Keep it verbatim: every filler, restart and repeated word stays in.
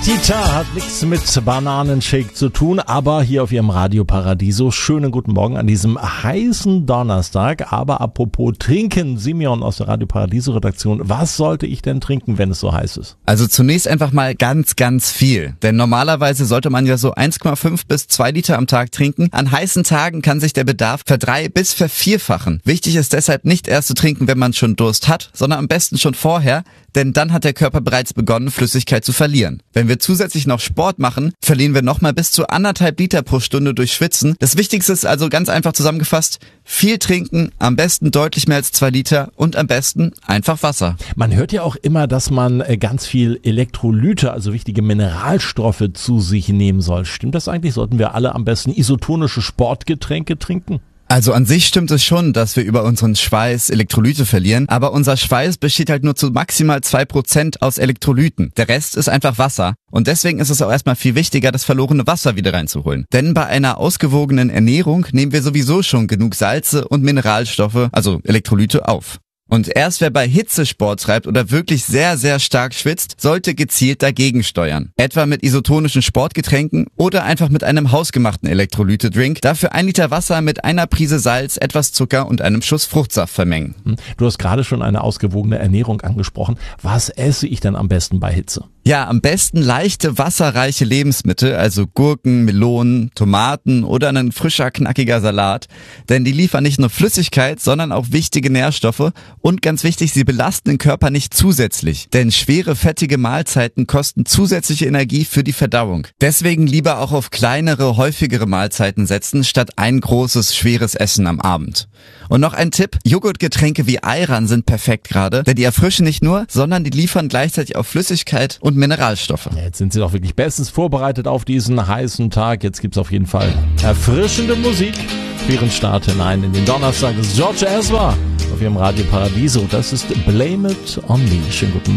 Tita hat nichts mit Bananenshake zu tun, aber hier auf ihrem Radio Paradiso. Schönen guten Morgen an diesem heißen Donnerstag. Aber apropos trinken, Simeon aus der Radio Paradiso Redaktion, was sollte ich denn trinken, wenn es so heiß ist? Also zunächst einfach mal ganz, ganz viel. Denn normalerweise sollte man ja so eins Komma fünf bis zwei Liter am Tag trinken. An heißen Tagen kann sich der Bedarf verdrei- bis vervierfachen. Wichtig ist deshalb nicht erst zu trinken, wenn man schon Durst hat, sondern am besten schon vorher, denn dann hat der Körper bereits begonnen, Flüssigkeit zu verlieren. Wenn wir zusätzlich noch Sport machen, verlieren wir nochmal bis zu anderthalb Liter pro Stunde durch Schwitzen. Das Wichtigste ist also ganz einfach zusammengefasst, viel trinken, am besten deutlich mehr als zwei Liter und am besten einfach Wasser. Man hört ja auch immer, dass man ganz viel Elektrolyte, also wichtige Mineralstoffe zu sich nehmen soll. Stimmt das eigentlich? Sollten wir alle am besten isotonische Sportgetränke trinken? Also an sich stimmt es schon, dass wir über unseren Schweiß Elektrolyte verlieren, aber unser Schweiß besteht halt nur zu maximal zwei Prozent aus Elektrolyten. Der Rest ist einfach Wasser und deswegen ist es auch erstmal viel wichtiger, das verlorene Wasser wieder reinzuholen. Denn bei einer ausgewogenen Ernährung nehmen wir sowieso schon genug Salze und Mineralstoffe, also Elektrolyte, auf. Und erst wer bei Hitze Sport treibt oder wirklich sehr, sehr stark schwitzt, sollte gezielt dagegen steuern. Etwa mit isotonischen Sportgetränken oder einfach mit einem hausgemachten Elektrolyte-Drink. Dafür ein Liter Wasser mit einer Prise Salz, etwas Zucker und einem Schuss Fruchtsaft vermengen. Du hast gerade schon eine ausgewogene Ernährung angesprochen. Was esse ich denn am besten bei Hitze? Ja, am besten leichte, wasserreiche Lebensmittel, also Gurken, Melonen, Tomaten oder ein frischer, knackiger Salat. Denn die liefern nicht nur Flüssigkeit, sondern auch wichtige Nährstoffe. Und ganz wichtig, sie belasten den Körper nicht zusätzlich. Denn schwere, fettige Mahlzeiten kosten zusätzliche Energie für die Verdauung. Deswegen lieber auch auf kleinere, häufigere Mahlzeiten setzen, statt ein großes, schweres Essen am Abend. Und noch ein Tipp, Joghurtgetränke wie Ayran sind perfekt gerade, denn die erfrischen nicht nur, sondern die liefern gleichzeitig auch Flüssigkeit und Mineralstoffe. Ja, jetzt sind Sie doch wirklich bestens vorbereitet auf diesen heißen Tag. Jetzt gibt's auf jeden Fall erfrischende Musik für Ihren Start hinein in den Donnerstag. Das ist George Ezra auf Ihrem Radio Paradiso. Das ist Blame It On Me. Schönen guten Morgen.